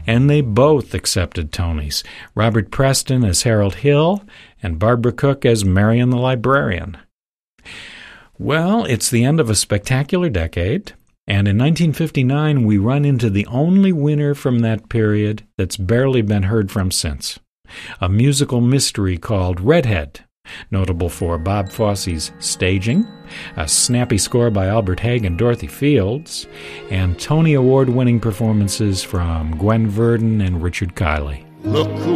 and they both accepted Tonys, Robert Preston as Harold Hill and Barbara Cook as Marion the Librarian. Well, it's the end of a spectacular decade, and in 1959 we run into the only winner from that period that's barely been heard from since, a musical mystery called Redhead, notable for Bob Fosse's staging, a snappy score by Albert Haig and Dorothy Fields, and Tony Award-winning performances from Gwen Verdon and Richard Kiley. Look who